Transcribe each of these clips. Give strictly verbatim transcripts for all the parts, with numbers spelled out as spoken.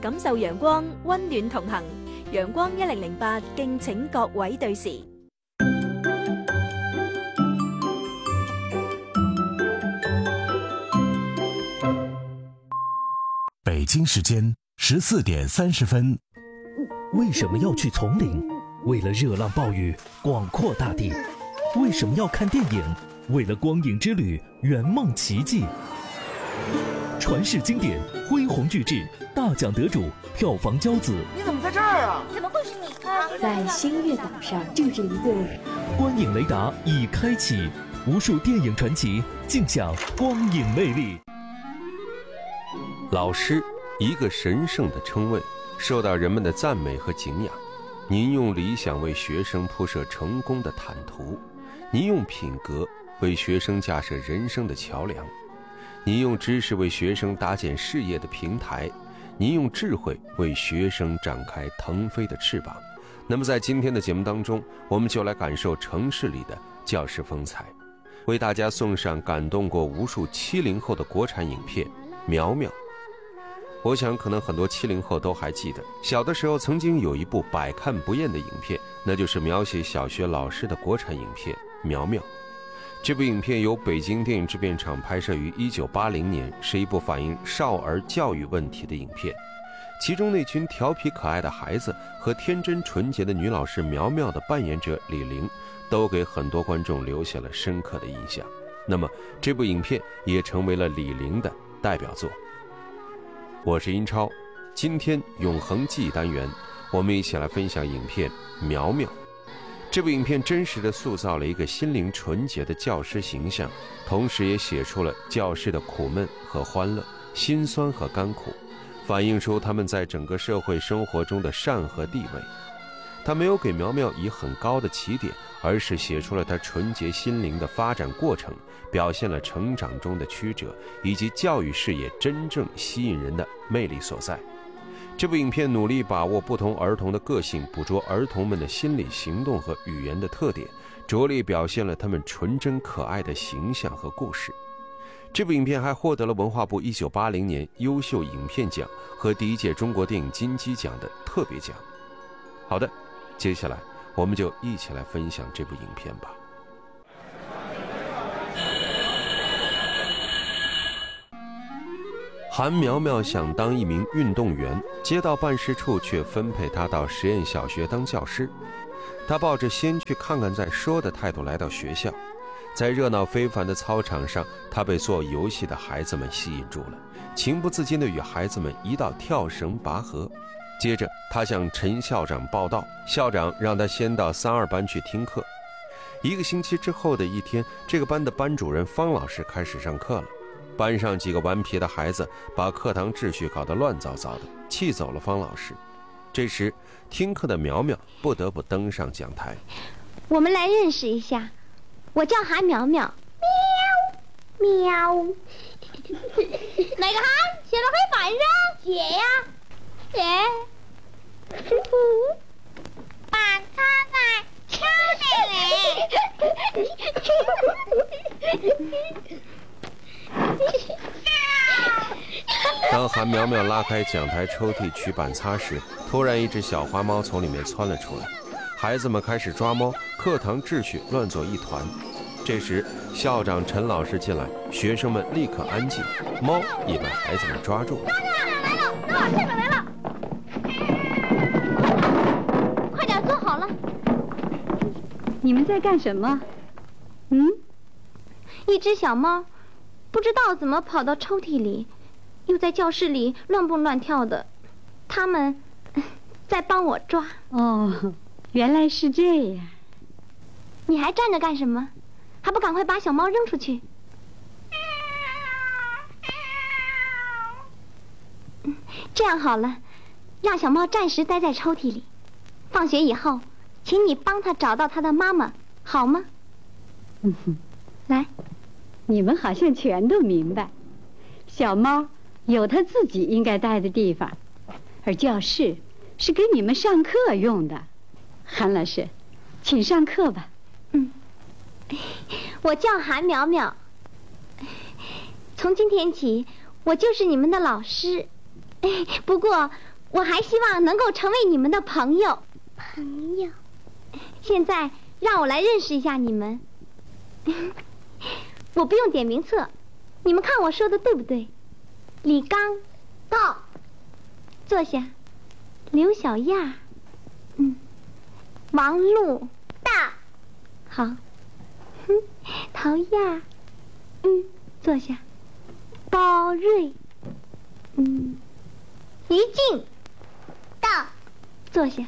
感受陽光，溫暖同行。陽光一零零八，敬請各位對時。 北京時間十四點三十分。 為什麼要去叢林？為了熱浪暴雨，廣闊大地。為什麼要看電影？為了光影之旅，圓夢奇蹟。傳世經典，恢弘巨製，大獎得主，票房驕子。 你怎麼在這兒啊？ 怎麼會是你啊？ 在星月島上住着一對。 觀影雷達已開啟，無數電影傳奇，盡享光影魅力。 老師，一個神聖的稱謂，受到人們的讚美和敬仰。您用理想為學生鋪設成功的坦途，您用品格為學生架設人生的橋樑，您用知識為學生搭建事業的平台，您用智慧為學生展開騰飛的翅膀。那麼在今天的節目當中，我們就來感受城市裡的教師風采，為大家送上感動過無數七零後的國產影片《苗苗》。我想可能很多七零後都還記得，小的時候曾經有一部百看不厭的影片，那就是描寫小學老師的國產影片《苗苗》。這部影片由北京電影製片廠拍攝於一九八零年，是一部反映少兒教育問題的影片。其中那群調皮可愛的孩子和天真純潔的女老師苗苗的扮演者李玲，都給很多觀眾留下了深刻的印象。那麼這部影片也成為了李玲的代表作。我是英超，今天永恆記憶單元，我們一起來分享影片《苗苗》。這部影片真實地塑造了一個心靈純潔的教師形象，同時也寫出了教師的苦悶和歡樂，辛酸和甘苦，反映出他們在整個社會生活中的善和地位。他沒有給苗苗以很高的起點，而是寫出了他純潔心靈的發展過程，表現了成長中的曲折，以及教育事業真正吸引人的魅力所在。這部影片努力把握不同兒童的個性，捕捉兒童們的心理行動和語言的特點，着力表現了他們純真可愛的形象和故事。這部影片還獲得了文化部一九八零年優秀影片獎和第一屆中國電影金雞獎的特別獎。好的，接下來我們就一起來分享這部影片吧。韓苗苗想當一名運動員，街道辦事處卻分配她到實驗小學當教師。她抱着先去看看再說的態度來到學校，在熱鬧非凡的操場上，她被做遊戲的孩子們吸引住了，情不自禁地與孩子們一道跳繩拔河。接着她向陳校長報到，校長讓她先到三二班去聽課。一個星期之後的一天，這個班的班主任方老師開始上課了。班上幾個頑皮的孩子把課堂秩序搞得亂糟糟的，氣走了方老師。這時聽課的苗苗不得不登上講台。 我們來認識一下，我叫韓苗苗。喵喵哪個韓？寫到黑板上。寫呀寫把它在抽屜裡當韓苗苗拉開講台抽屜取板擦時，突然一隻小花貓從裡面竄了出來，孩子們開始抓貓，課堂秩序亂作一團。這時校長陳老師進來，學生們立刻安靜，貓也被孩子們抓住了。 來了來了，這邊來了，快點坐好了。 你們在幹什麼？嗯？ 一隻小貓不知道怎麼跑到抽屜裡，又在教室裡亂蹦亂跳的，他們在幫我抓。 哦，原來是這樣。 你還站着幹什麼？還不趕快把小貓扔出去。這樣好了，讓小貓暫時待在抽屜裡，放學以後請你幫它找到它的媽媽，好嗎？ 嗯哼， 來， 你們好像全都明白，小貓有它自己應該待的地方，而教室是給你們上課用的。韓老師，請上課吧。 嗯，我叫韓苗苗，從今天起我就是你們的老師。不過我还希望能够成为你们的朋友。 朋友。 现在让我来认识一下你们。我不用点名册，你们看我说的对不对？李刚，到，坐下。刘小亚，嗯，王璐， 到， 好。哼，陶亚，嗯，坐下。包瑞，嗯，于静， 到， 坐下。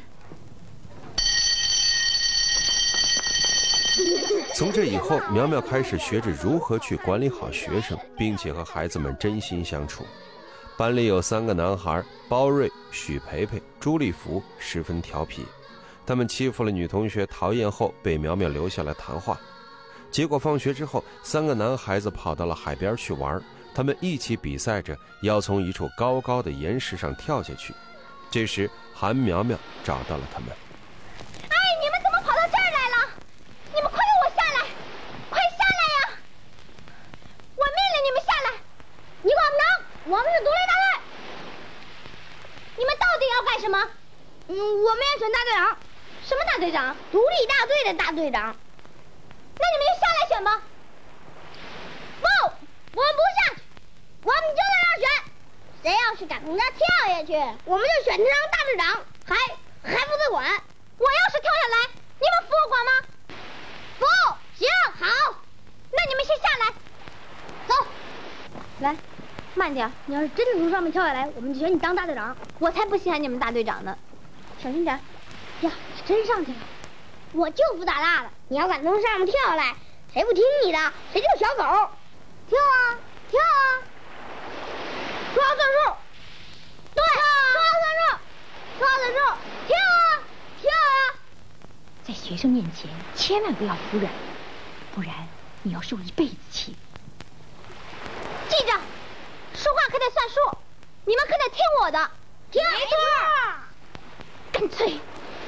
从这以后，苗苗开始学着如何去管理好学生，并且和孩子们真心相处。班里有三个男孩，包瑞、许培培、朱立福，十分调皮。他们欺负了女同学陶艳后，被苗苗留下来谈话。结果放学之后，三个男孩子跑到了海边去玩，他们一起比赛着要从一处高高的岩石上跳下去。这时，韩苗苗找到了他们。 哎，你们怎么跑到这儿来了？你们快让我下来！快下来呀！我命令你们下来！你管不着，我们是独立大队。你们到底要干什么？ 嗯，我们要选大队长。 什么大队长？ 独立大队的大队长。 那你们就下来选吧。不，我们不下去，我们就在这儿选。 谁要是敢从这儿跳下去，我们就选他当大队长，还还负责管。 我要是跳下来，你们服我管吗？ 服。 行，好，那你们先下来。走，来，慢点。 你要是真的从上面跳下来，我们就选你当大队长。 我才不稀罕你们大队长呢。 小心点。呀，真上去了。我就服打大的，你要敢从上面跳下来，谁不听你的，谁就是小狗。跳啊，跳啊！说好算数。对，说好算数，说好算数。跳啊，跳啊！ 在学生面前千万不要服软，不然你要受一辈子气。 记着，说话可得算数，你们可得听我的。 听，没错。 干脆。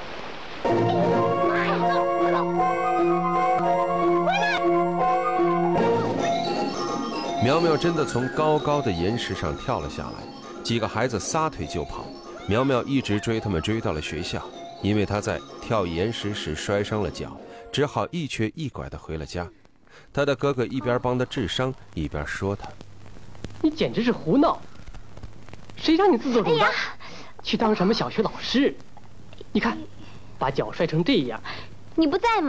苗苗真的从高高的岩石上跳了下来，几个孩子撒腿就跑。苗苗一直追他们，追到了学校。因为他在跳岩石时摔伤了脚，只好一瘸一拐地回了家。他的哥哥一边帮他治伤，一边说他：“ 你简直是胡闹！谁让你自作主张、哎、去当什么小学老师？你看，把脚摔成这样。” 你不在吗？